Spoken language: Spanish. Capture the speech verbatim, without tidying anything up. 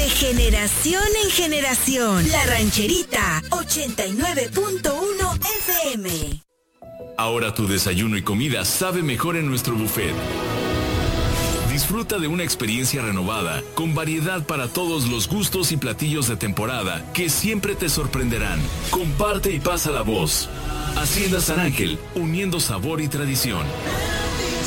De generación en generación. La Rancherita, ochenta y nueve punto uno F M. Ahora tu desayuno y comida sabe mejor en nuestro buffet. Disfruta de una experiencia renovada, con variedad para todos los gustos y platillos de temporada que siempre te sorprenderán. Comparte y pasa la voz. Hacienda San Ángel, uniendo sabor y tradición.